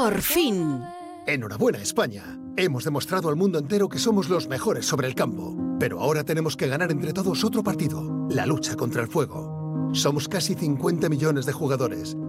¡Por fin! Enhorabuena, España. Hemos demostrado al mundo entero que somos los mejores sobre el campo. Pero ahora tenemos que ganar entre todos otro partido, la lucha contra el fuego. Somos casi 50 millones de jugadores